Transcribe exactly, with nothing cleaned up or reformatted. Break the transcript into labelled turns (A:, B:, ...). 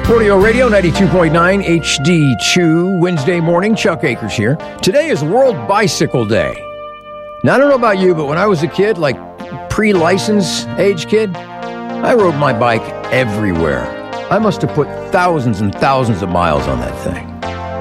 A: Rodeo Radio ninety-two point nine H D two, Wednesday morning. Chuck Akers here. Today is World Bicycle Day. Now, I don't know about you, but when I was a kid, like pre-license age kid, I rode my bike everywhere. I must have put thousands and thousands of miles on that thing.